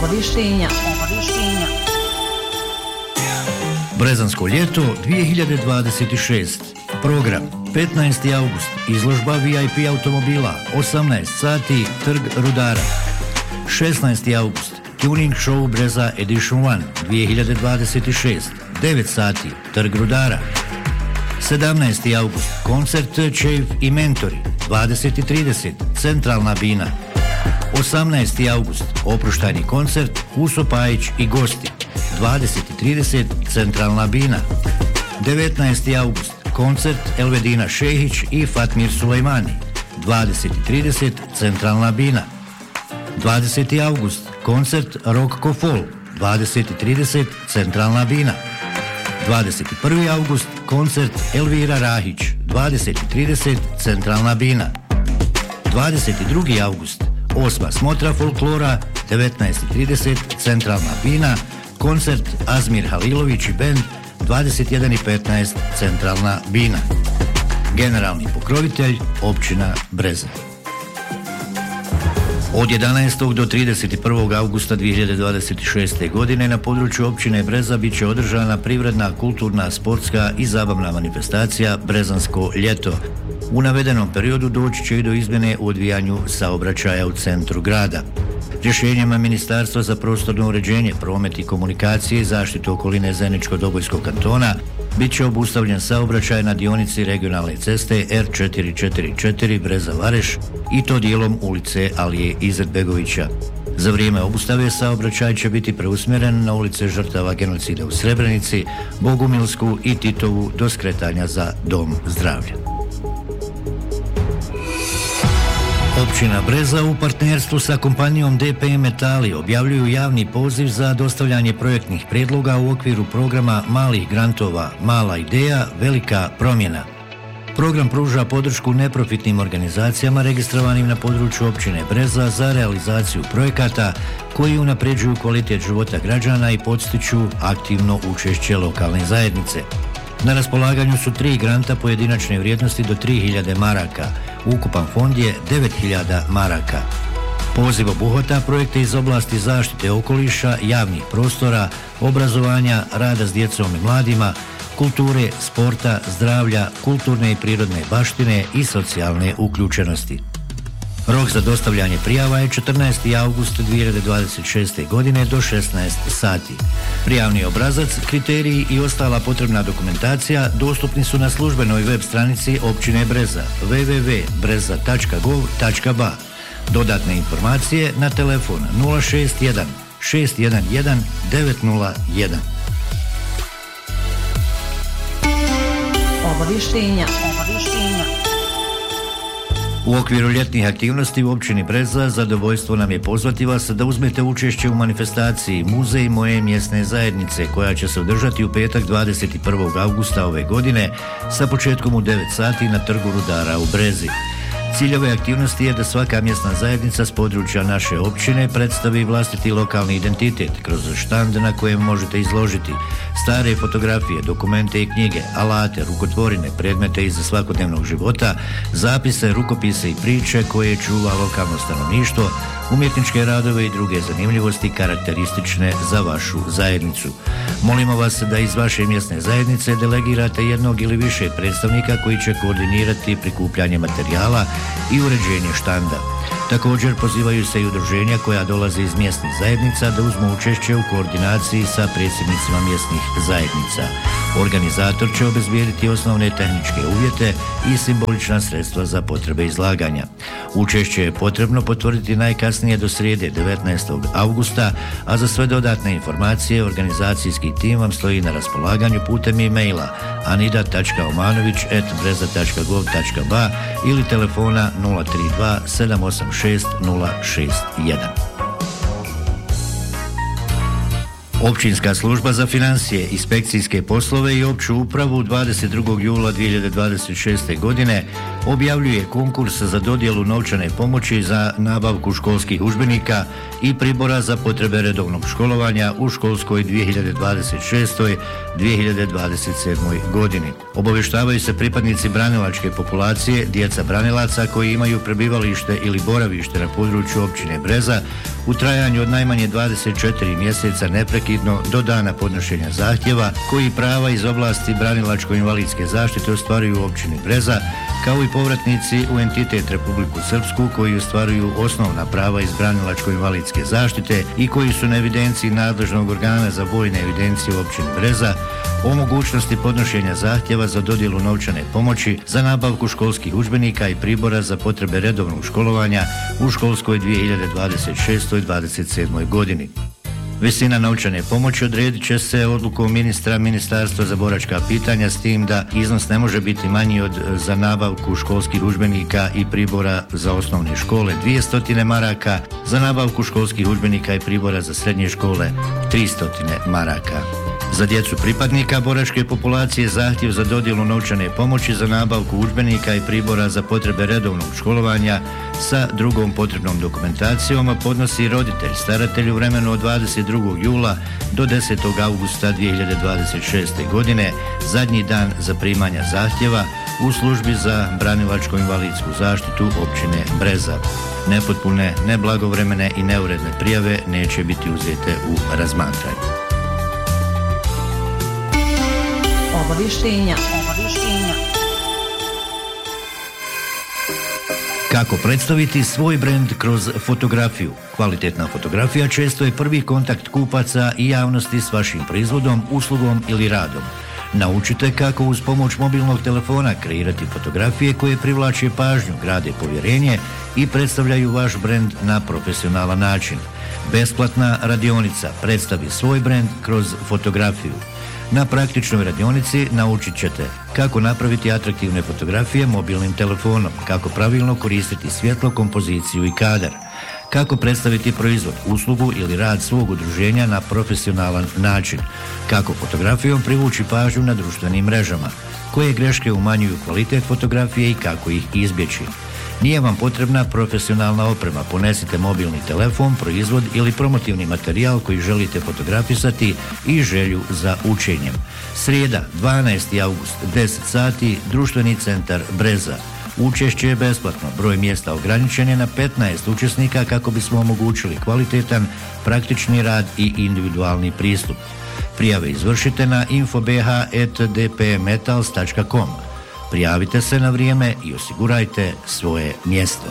Obavještenja. Brezansko ljeto 2026. Program 15. august. Izložba VIP automobila 18 sati Trg Rudara. 16. august. Tuning show Breza Edition 1 2026 9 sati Trg Rudara. 17. august. Koncert Čev i Mentori 20:30 Centralna Bina. 18. august. Oproštajni koncert Uso Pajić i gosti 20:30 Centralna Bina. 19. august. Koncert Elvedina Šehić i Fatmir Sulejmani 20:30 Centralna Bina. 20. august. Koncert Rock Kofol 20:30 Centralna Bina. 21. august. Koncert Elvira Rahić 20:30 Centralna Bina. 22. august. 8. smotra folklora 19:30 Centralna Bina. Koncert Azmir Halilović i bend 21:15 Centralna Bina. Generalni pokrovitelj općina Breza. Od 11. do 31. augusta 2026. godine na području općine Breza bit će održana privredna, kulturna, sportska i zabavna manifestacija Brezansko ljeto. U navedenom periodu doći će i do izmjene u odvijanju saobraćaja u centru grada. Rješenjima Ministarstva za prostorno uređenje, promet i komunikacije i zaštitu okoline Zeničko-Dobojskog kantona bit će obustavljen saobraćaj na dionici regionalne ceste R444 Breza-Vareš i to dijelom ulice Alije Izetbegovića. Za vrijeme obustave saobraćaj će biti preusmjeren na ulice žrtava genocida u Srebrenici, Bogumilsku i Titovu do skretanja za Dom zdravlja. Općina Breza u partnerstvu sa kompanijom DPM Metali objavljuju javni poziv za dostavljanje projektnih prijedloga u okviru programa malih grantova Mala ideja, velika promjena. Program pruža podršku neprofitnim organizacijama registrovanim na području općine Breza za realizaciju projekata koji unapređuju kvalitet života građana i podstiču aktivno učešće lokalne zajednice. Na raspolaganju su 3 granta pojedinačne vrijednosti do 3000 maraka. Ukupan fond je 9000 maraka. Poziv obuhvata projekte iz oblasti zaštite okoliša, javnih prostora, obrazovanja, rada s djecom i mladima, kulture, sporta, zdravlja, kulturne i prirodne baštine i socijalne uključenosti. Rok za dostavljanje prijava je 14. august 2026. godine do 16 sati. Prijavni obrazac, kriteriji i ostala potrebna dokumentacija dostupni su na službenoj web stranici općine Breza www.breza.gov.ba. Dodatne informacije na telefon 061 611 901. Obavještenja. U okviru ljetnih aktivnosti u općini Breza zadovoljstvo nam je pozvati vas da uzmete učešće u manifestaciji Muzej moje mjesne zajednice koja će se održati u petak 21. augusta ove godine sa početkom u 9 sati na Trgu Rudara u Brezi. Cilj ove aktivnosti je da svaka mjesna zajednica s područja naše općine predstavi vlastiti lokalni identitet kroz štand na kojem možete izložiti stare fotografije, dokumente i knjige, alate, rukotvorine, predmete iz svakodnevnog života, zapise, rukopise i priče koje čuva lokalno stanovništvo, umjetničke radove i druge zanimljivosti karakteristične za vašu zajednicu. Molimo vas da iz vaše mjesne zajednice delegirate jednog ili više predstavnika koji će koordinirati prikupljanje materijala i uređenje štanda. Također pozivaju se i udruženja koja dolaze iz mjesnih zajednica da uzmu učešće u koordinaciji sa predsjednicima mjesnih zajednica. Organizator će obezbijediti osnovne tehničke uvjete i simbolična sredstva za potrebe izlaganja. Učešće je potrebno potvrditi najkasnije do srijede 19. augusta, a za sve dodatne informacije organizacijski tim vam stoji na raspolaganju putem e-maila anida.omanović@breza.gov.ba ili telefona 032 786 061. Općinska služba za financije, inspekcijske poslove i opću upravu 22. jula 2026. godine objavljuje konkurs za dodjelu novčane pomoći za nabavku školskih udžbenika i pribora za potrebe redovnog školovanja u školskoj 2026-2027. godini. Obavještavaju se pripadnici branilačke populacije, djeca branilaca koji imaju prebivalište ili boravište na području općine Breza, u trajanju od najmanje 24 mjeseca neprekidno do dana podnošenja zahtjeva, koji prava iz oblasti branilačko-invalidske zaštite ostvaruju u općini Breza, kao i povratnici u entitet Republiku Srpsku koji ostvaruju osnovna prava iz branilačko-invalidske zaštite i koji su na evidenciji nadležnog organa za vojne evidencije u općini Breza, o mogućnosti podnošenja zahtjeva za dodjelu novčane pomoći za nabavku školskih udžbenika i pribora za potrebe redovnog školovanja u školskoj 2026-27. godini. Visina novčane pomoći odredit će se odlukom ministra Ministarstva za boračka pitanja, s tim da iznos ne može biti manji od za nabavku školskih udžbenika i pribora za osnovne škole 200 maraka, za nabavku školskih udžbenika i pribora za srednje škole 300 maraka. Za djecu pripadnika boračke populacije zahtjev za dodjelu novčane pomoći za nabavku udžbenika i pribora za potrebe redovnog školovanja sa drugom potrebnom dokumentacijom podnosi roditelj staratelj u vremenu od 22. jula do 10. augusta 2026. godine, zadnji dan zaprimanja zahtjeva u službi za branilačko-invalidsku zaštitu općine Breza. Nepotpune, neblagovremene i neuredne prijave neće biti uzete u razmatranje. Obavještenja. Kako predstaviti svoj brend kroz fotografiju? Kvalitetna fotografija često je prvi kontakt kupaca i javnosti s vašim proizvodom, uslugom ili radom. Naučite kako uz pomoć mobilnog telefona kreirati fotografije koje privlače pažnju, grade povjerenje i predstavljaju vaš brend na profesionalan način. Besplatna radionica Predstavi svoj brend kroz fotografiju. Na praktičnoj radionici naučit ćete kako napraviti atraktivne fotografije mobilnim telefonom, kako pravilno koristiti svjetlo, kompoziciju i kadar, kako predstaviti proizvod, uslugu ili rad svog udruženja na profesionalan način, kako fotografijom privući pažnju na društvenim mrežama, koje greške umanjuju kvalitet fotografije i kako ih izbjeći. Nije vam potrebna profesionalna oprema, ponesite mobilni telefon, proizvod ili promotivni materijal koji želite fotografisati i želju za učenjem. Srijeda, 12. august, 10 sati, Društveni centar Breza. Učešće je besplatno, broj mjesta ograničen je na 15 učesnika kako bismo omogućili kvalitetan, praktični rad i individualni pristup. Prijave izvršite na infobh@dpmetals.com. Prijavite se na vrijeme i osigurajte svoje mjesto.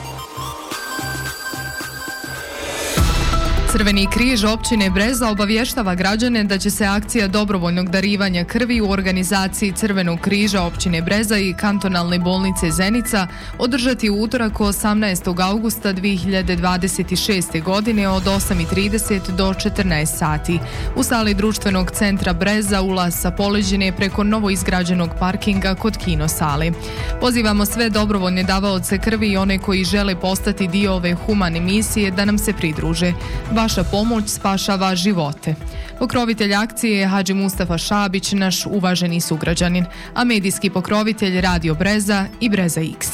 Crveni križ općine Breza obavještava građane da će se akcija dobrovoljnog darivanja krvi u organizaciji Crvenog križa općine Breza i kantonalne bolnice Zenica održati u utorak 18. augusta 2026. godine od 8:30 do 14 sati u sali Društvenog centra Breza, ulaz sa Poleđine preko novoizgrađenog parkinga kod kino sale. Pozivamo sve dobrovoljne davaoce krvi i one koji žele postati dio ove humane misije da nam se pridruže. Vaša pomoć spašava živote. Pokrovitelj akcije je Hadži Mustafa Šabić, naš uvaženi sugrađanin, a medijski pokrovitelj Radio Breza i Breza X.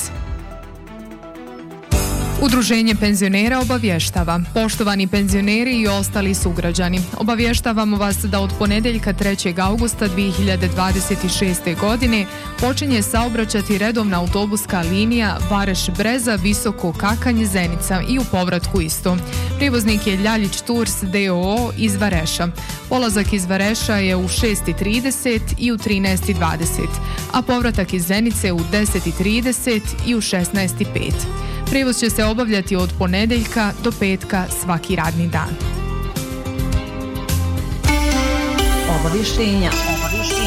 Udruženje penzionera obavještava. Poštovani penzioneri i ostali sugrađani, obavještavamo vas da od ponedjeljka 3. augusta 2026. godine počinje saobraćati redovna autobuska linija Vareš-Breza, Visoko Kakanj, Zenica i u povratku isto. Prijevoznik je Ljaljić Tours d.o.o. iz Vareša. Polazak iz Vareša je u 6:30 i u 13:20, a povratak iz Zenice u 10:30 i u 16:05. Prijevoz će se obavljati od ponedjeljka do petka svaki radni dan. Obavještenja.